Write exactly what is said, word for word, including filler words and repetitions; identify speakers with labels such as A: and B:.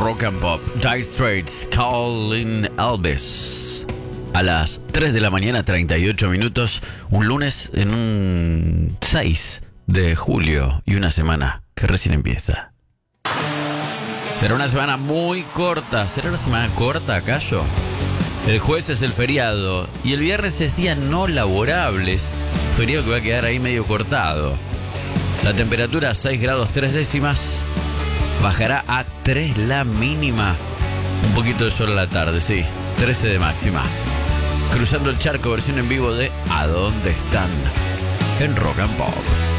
A: Rock and Pop. Dire Straits, Calling Elvis. A las tres de la mañana, treinta y ocho minutos. Un lunes en un seis de julio. Y una semana que recién empieza. Será una semana muy corta. ¿Será una semana corta, acaso? El jueves es el feriado. Y el viernes es día no laborable. Un feriado que va a quedar ahí medio cortado. La temperatura a seis grados tres décimas. Bajará a tres la mínima. Un poquito de sol a la tarde, sí. trece de máxima. Cruzando el charco, versión en vivo de ¿A dónde están? En Rock and Pop.